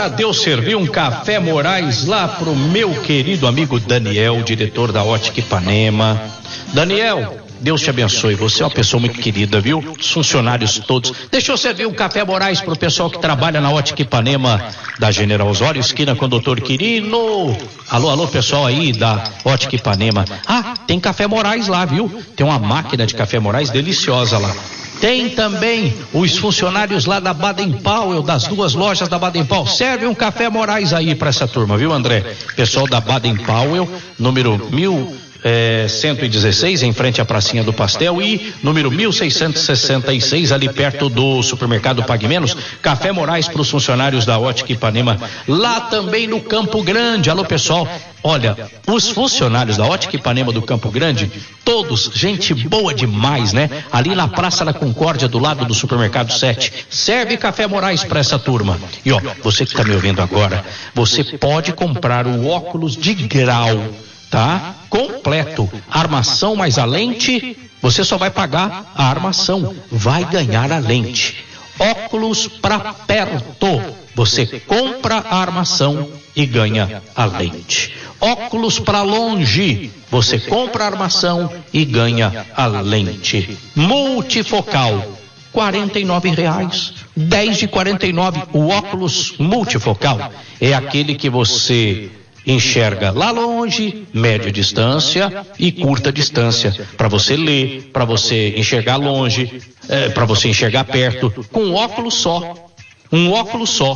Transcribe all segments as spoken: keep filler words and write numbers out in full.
Deus servir um café Moraes lá pro meu querido amigo Daniel, diretor da Ótica Ipanema. Daniel, Deus te abençoe, você é uma pessoa muito querida, viu? Os funcionários todos. Deixa eu servir um café Moraes pro pessoal que trabalha na Ótica Ipanema da General Osório, esquina com o doutor Quirino. Alô, alô, pessoal aí da Ótica Ipanema. Ah, tem café Moraes lá, viu? Tem uma máquina de café Moraes deliciosa lá. Tem também os funcionários lá da Baden Powell, das duas lojas da Baden Powell. Serve um café Moraes aí pra essa turma, viu, André? Pessoal da Baden Powell, número mil É, cento e dezesseis, em frente à pracinha do Pastel, e número mil seiscentos e sessenta e seis, ali perto do supermercado Pague Menos. Café Moraes para os funcionários da Ótica Ipanema, lá também no Campo Grande. Alô, pessoal, olha, os funcionários da Ótica Ipanema do Campo Grande, todos gente boa demais, né? Ali na Praça da Concórdia, do lado do supermercado sete, serve Café Moraes para essa turma. E ó, você que está me ouvindo agora, você pode comprar o óculos de grau, tá? Completo, armação mais a lente, você só vai pagar a armação, vai ganhar a lente. Óculos para perto, você compra a armação e ganha a lente. Óculos para longe, você compra a armação e ganha a lente. Multifocal, quarenta e nove reais, dez de quarenta e nove. O óculos multifocal é aquele que você enxerga lá longe, média distância e curta distância, para você ler, para você enxergar longe, é, para você enxergar perto, com um óculos só, um óculos só.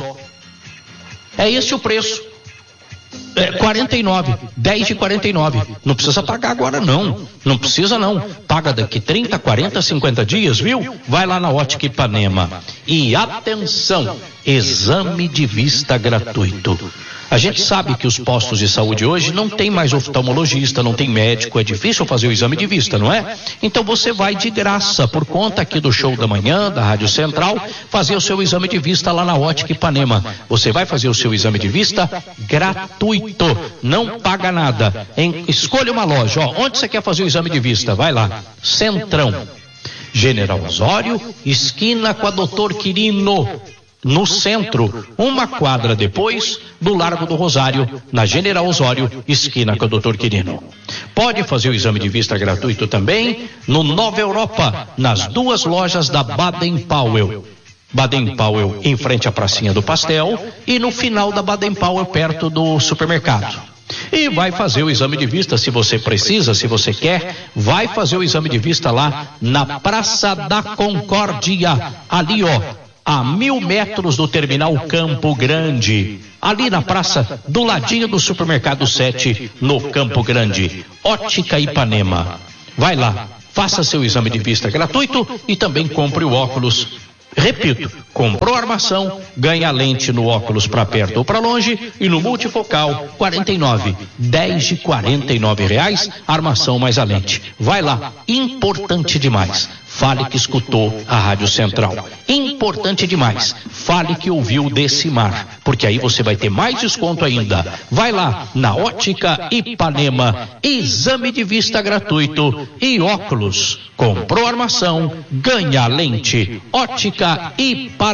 É esse o preço. É, quarenta e nove, dez de quarenta e nove. Não precisa pagar agora não, não precisa não. Paga daqui trinta, quarenta, cinquenta dias, viu? Vai lá na Ótica Ipanema. E atenção, exame de vista gratuito. A gente sabe que os postos de saúde hoje não tem mais oftalmologista, não tem médico, é difícil fazer o exame de vista, não é? Então você vai de graça, por conta aqui do Show da Manhã, da Rádio Central, fazer o seu exame de vista lá na Ótica Ipanema. Você vai fazer o seu exame de vista gratuito, não paga nada. Em, escolha uma loja, ó, onde você quer fazer o exame de vista? Vai lá, Centrão, General Osório, esquina com a doutor Quirino. No centro, uma quadra depois do Largo do Rosário, na General Osório, esquina com o doutor Quirino. Pode fazer o exame de vista gratuito também no Nova Europa, nas duas lojas da Baden Powell. Baden Powell em frente à pracinha do Pastel e no final da Baden Powell perto do supermercado. E vai fazer o exame de vista, se você precisa, se você quer, vai fazer o exame de vista lá na Praça da Concórdia, ali ó, a mil metros do terminal Campo Grande, ali na praça, do ladinho do supermercado sete, no Campo Grande. Ótica Ipanema. Vai lá, faça seu exame de vista gratuito e também compre o óculos. Repito, comprou a armação, ganha a lente no óculos para perto ou para longe e no multifocal, quarenta e nove, dez de quarenta e nove reais, armação mais a lente. Vai lá, importante demais. Fale que escutou a Rádio Central. Importante demais. Fale que ouviu Decimar, porque aí você vai ter mais desconto ainda. Vai lá na Ótica Ipanema, exame de vista gratuito e óculos. Comprou armação, ganha lente. Ótica Ipanema.